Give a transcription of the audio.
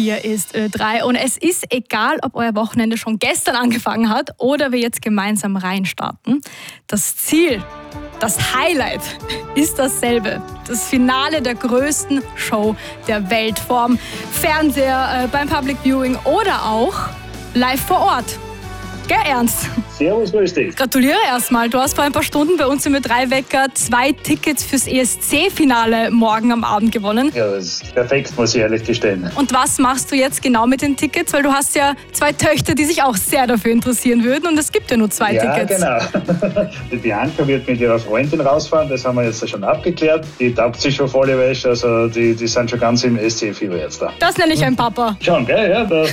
Hier ist Ö3 und es ist egal, ob euer Wochenende schon gestern angefangen hat oder wir jetzt gemeinsam reinstarten. Das Ziel, das Highlight ist dasselbe. Das Finale der größten Show der Welt vorm Fernseher, beim Public Viewing oder auch live vor Ort. Gell, Ernst? Servus, grüß dich. Gratuliere erstmal. Du hast vor ein paar Stunden bei uns im Ö3-Wecker 2 Tickets fürs ESC-Finale morgen am Abend gewonnen. Ja, das ist perfekt, muss ich ehrlich gestehen. Und was machst du jetzt genau mit den Tickets? Weil du hast ja 2 Töchter, die sich auch sehr dafür interessieren würden und es gibt ja nur 2 Tickets. Ja, genau. Die Bianca wird mit ihrer Freundin rausfahren, das haben wir jetzt schon abgeklärt. Die taugt sich schon volle Wäsche, also die sind schon ganz im SC-Fieber jetzt da. Das nenne ich ein Papa. Schon, gell? Ja,